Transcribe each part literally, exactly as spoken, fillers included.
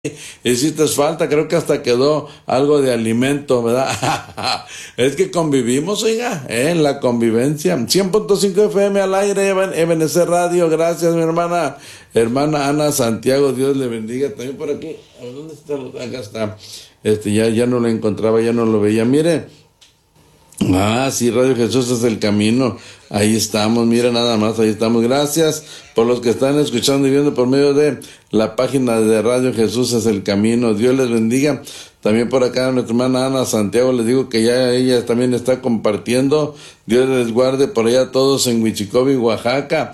hiciste falta, creo que hasta quedó algo de alimento, ¿verdad? Es que convivimos, oiga, ¿eh? La convivencia. cien punto cinco F M al aire, Ebenecer Radio, gracias mi hermana, hermana Ana Santiago, Dios le bendiga. También por aquí, a ver, ¿dónde está? Acá está, este, ya, ya no lo encontraba, ya no lo veía, mire. Ah, sí, Radio Jesús es el camino. Ahí estamos, mira nada más, ahí estamos. Gracias por los que están escuchando y viendo por medio de la página de Radio Jesús es el camino. Dios les bendiga. También por acá nuestra hermana Ana Santiago, les digo que ya ella también está compartiendo. Dios les guarde por allá todos en Huichicobi, Oaxaca.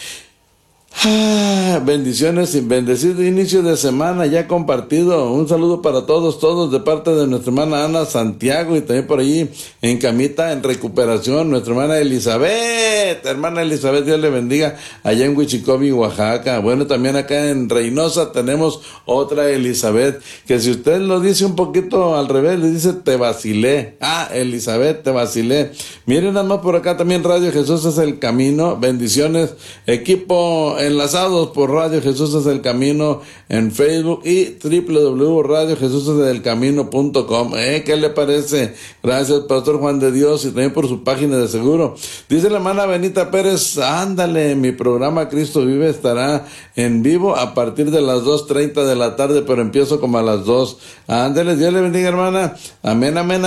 Ah, bendiciones y bendecido inicio de semana ya compartido. Un saludo para todos, todos de parte de nuestra hermana Ana Santiago y también por allí en camita, en recuperación, nuestra hermana Elizabeth, hermana Elizabeth, Dios le bendiga, allá en Huichicobi, Oaxaca. Bueno, también acá en Reynosa tenemos otra Elizabeth, que si usted lo dice un poquito al revés, le dice te vacilé. Ah, Elizabeth, te vacilé. Miren nada más por acá también Radio Jesús es el camino. Bendiciones, equipo enlazados por Radio Jesús es el camino en Facebook y doble u doble u doble u punto radio jesús es el camino punto com. ¿Eh? ¿Qué le parece? Gracias, Pastor Juan de Dios, y también por su página de seguro. Dice la hermana Benita Pérez, ándale, mi programa Cristo Vive estará en vivo a partir de las dos treinta de la tarde, pero empiezo como a las dos. Ándale, Dios le bendiga, hermana. Amén, amén,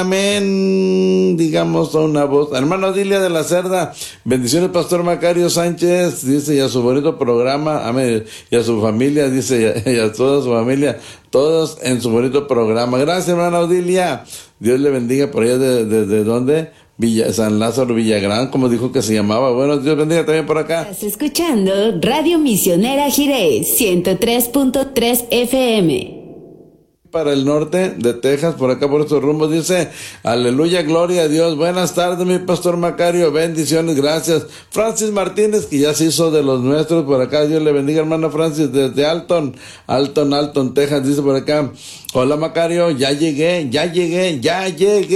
amén. Digamos a una voz. Hermano Dilia de la Cerda, bendiciones, Pastor Macario Sánchez, dice, y a su bonito programa, amén, y a su familia, dice, y a toda su familia, todos en su bonito programa. Gracias, hermana Odilia. Dios le bendiga por allá de, de, de dónde, Villa, San Lázaro Villagrán, como dijo que se llamaba. Bueno, Dios bendiga también por acá. Estás escuchando Radio Misionera Jiré, ciento tres punto tres F M. Para el norte de Texas, por acá por estos rumbos, dice, aleluya, gloria a Dios. Buenas tardes, mi Pastor Macario, bendiciones, gracias. Francis Martínez, que ya se hizo de los nuestros, por acá, Dios le bendiga, hermana Francis, desde Alton, Alton, Alton, Texas, dice por acá, hola Macario, ya llegué, ya llegué, ya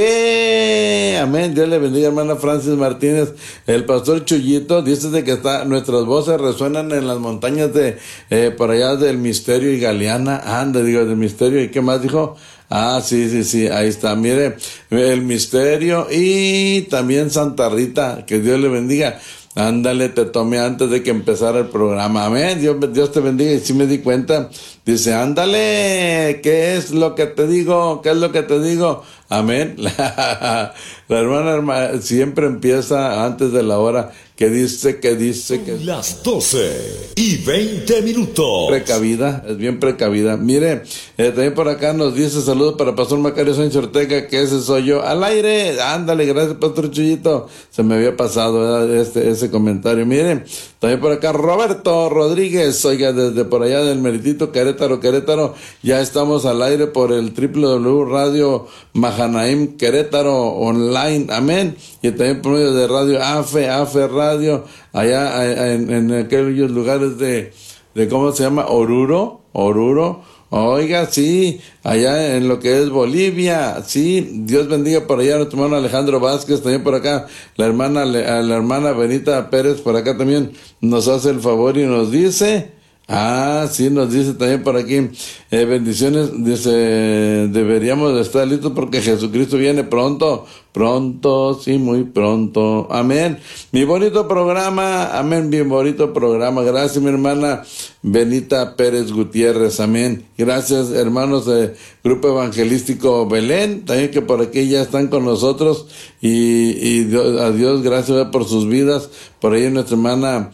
llegué, amén, Dios le bendiga, hermana Francis Martínez. El Pastor Chuyito, dice de que está, nuestras voces resuenan en las montañas de, eh, por allá del Misterio y Galeana, anda, digo, del Misterio, y qué más dijo, ah, sí, sí, sí, ahí está, mire, el Misterio y también Santa Rita, que Dios le bendiga. Ándale, te tomé antes de que empezara el programa, amén, Dios, Dios te bendiga, y sí me di cuenta, dice, ándale, ¿qué es lo que te digo? ¿Qué es lo que te digo? Amén. La, la hermana, hermana siempre empieza antes de la hora, que dice, que dice, que... Las doce y veinte minutos. Precavida, es bien precavida. Mire, eh, también por acá nos dice, saludos para Pastor Macario Sánchez Ortega, que ese soy yo. Al aire, ándale, gracias, Pastor Chuyito. Se me había pasado, ¿verdad? Este, ese comentario. Mire, también por acá Roberto Rodríguez, oiga, desde por allá del Meritito, Querétaro, Querétaro, ya estamos al aire por el doble u doble u doble u punto radio Mahanaim Querétaro online, amén, y también por medio de Radio AFE, AFE Radio, allá en, en aquellos lugares de, de, ¿cómo se llama? Oruro, Oruro, oiga, sí, allá en lo que es Bolivia, sí, Dios bendiga por allá a nuestro hermano Alejandro Vázquez, también por acá, la hermana, la hermana Benita Pérez, por acá también nos hace el favor y nos dice... Ah, sí, nos dice también por aquí, eh, bendiciones, dice, deberíamos estar listos porque Jesucristo viene pronto, pronto, sí, muy pronto, amén. Mi bonito programa, amén, bien bonito programa, gracias mi hermana Benita Pérez Gutiérrez, amén. Gracias hermanos de Grupo Evangelístico Belén, también que por aquí ya están con nosotros y, y Dios, a Dios gracias por sus vidas, por ahí nuestra hermana...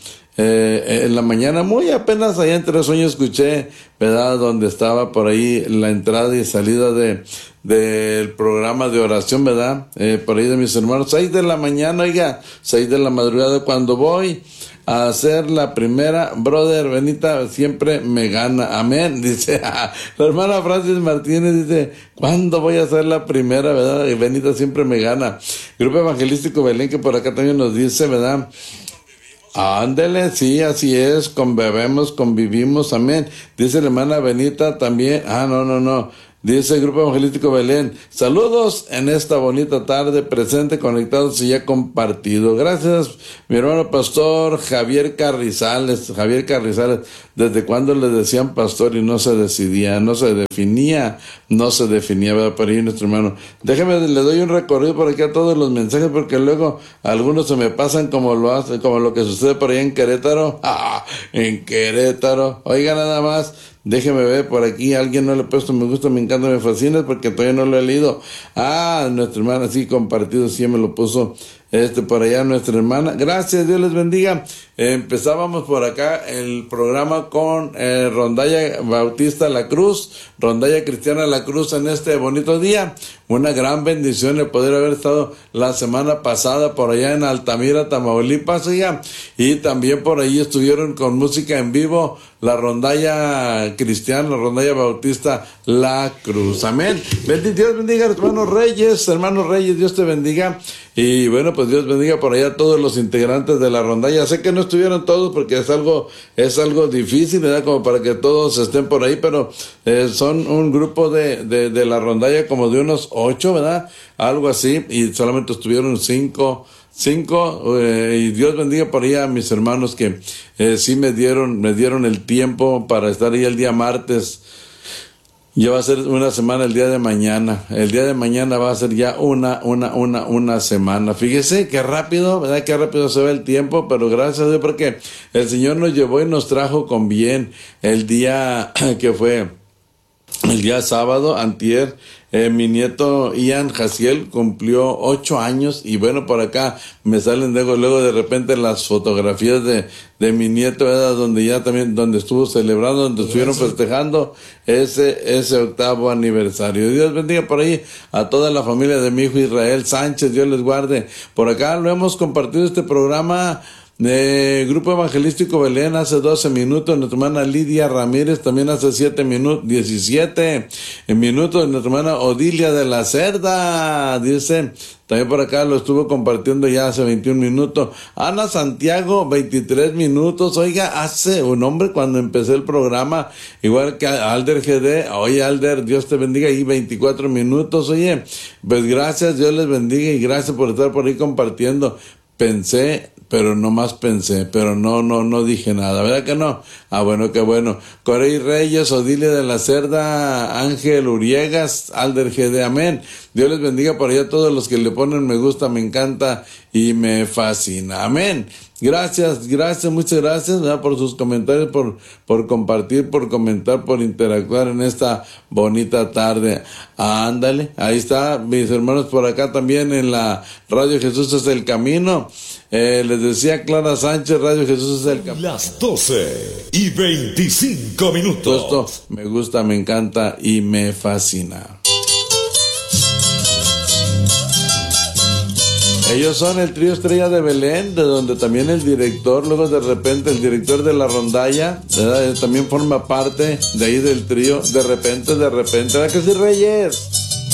Eh, en la mañana, muy apenas allá entre sueños escuché, ¿verdad? Donde estaba por ahí la entrada y salida de del programa de oración, ¿verdad? Eh, por ahí de mis hermanos, seis de la mañana, oiga, seis de la madrugada, cuando voy a hacer la primera, brother, Benita siempre me gana, amén, dice, la hermana Francis Martínez dice, ¿cuándo voy a hacer la primera, verdad? Y Benita siempre me gana. Grupo Evangelístico Belén, que por acá también nos dice, ¿verdad? Ándele, sí, así es, convivemos, convivimos, amén. Dice la hermana Benita también, ah, no, no, no, Dice el Grupo Evangelístico Belén, saludos en esta bonita tarde, presente, conectados y ya compartido. Gracias, mi hermano pastor Javier Carrizales. Javier Carrizales, ¿desde cuándo le decían pastor y no se decidía, no se definía, no se definía, ¿verdad? Por ahí nuestro hermano. Déjeme, le doy un recorrido por aquí a todos los mensajes, porque luego algunos se me pasan como lo hace, como lo que sucede por ahí en Querétaro. ¡Ah! En Querétaro. Oiga, nada más. Déjeme ver por aquí, alguien no le ha puesto me gusta, me encanta, me fascina, porque todavía no lo he leído. Ah, nuestra hermana sí compartido, sí me lo puso este por allá nuestra hermana. Gracias, Dios les bendiga. Eh, empezábamos por acá el programa con eh, Rondalla Bautista La Cruz, Rondalla Cristiana La Cruz en este bonito día. Una gran bendición el poder haber estado la semana pasada por allá en Altamira, Tamaulipas, oiga, y también por ahí estuvieron con música en vivo la Rondalla Cristiana, la Rondalla Bautista La Cruz. Amén. Bendito Dios bendiga, hermanos Reyes, hermanos Reyes, Dios te bendiga. Y bueno, pues Dios bendiga por allá a todos los integrantes de la rondalla. Sé que no estuvieron todos porque es algo, es algo difícil, ¿verdad? Como para que todos estén por ahí, pero eh, son un grupo de, de, de la rondalla como de unos ocho, ¿verdad? Algo así, y solamente estuvieron cinco, cinco, eh, y Dios bendiga por ahí a mis hermanos que eh, sí me dieron, me dieron el tiempo para estar ahí el día martes. Ya va a ser una semana el día de mañana. El día de mañana va a ser ya una, una, una, una semana. Fíjese qué rápido, ¿verdad? Qué rápido se va el tiempo, pero gracias a Dios porque el Señor nos llevó y nos trajo con bien el día que fue el día sábado, antier. Eh, mi nieto Ian Jaciel cumplió ocho años y bueno, por acá me salen luego, luego de repente las fotografías de, de mi nieto, ¿verdad? Donde ya también, donde estuvo celebrando, donde estuvieron festejando ese, ese octavo aniversario. Dios bendiga por ahí a toda la familia de mi hijo Israel Sánchez, Dios les guarde. Por acá lo hemos compartido este programa de Grupo Evangelístico Belén hace doce minutos, nuestra hermana Lidia Ramírez también hace siete minutos, diecisiete minutos, nuestra hermana Odilia de la Cerda, dice, también por acá lo estuvo compartiendo ya hace veintiún minutos, Ana Santiago, veintitrés minutos, oiga, hace un hombre cuando empecé el programa, igual que Alder G D, oye Alder, Dios te bendiga, y veinticuatro minutos, oye, pues gracias, Dios les bendiga y gracias por estar por ahí compartiendo. Pensé, pero no más pensé, pero no, no, no dije nada, ¿verdad que no? Ah, bueno, qué bueno. Corey Reyes, Odilia de la Cerda, Ángel Uriegas, Alder G D, amén. Dios les bendiga por allá a todos los que le ponen me gusta, me encanta y me fascina, amén. Gracias, gracias, muchas gracias, ¿verdad? Por sus comentarios, por, por compartir, por comentar, por interactuar en esta bonita tarde. Ándale, ahí está, mis hermanos por acá también en la Radio Jesús es el Camino. Eh, les decía Clara Sánchez, Radio Jesús es el Camino. Las doce y veinticinco minutos. Esto me gusta, me encanta y me fascina. Ellos son el trío Estrella de Belén, de donde también el director, luego de repente el director de la rondalla, ¿verdad? También forma parte de ahí del trío, de repente, de repente, ¿verdad que sí, Reyes?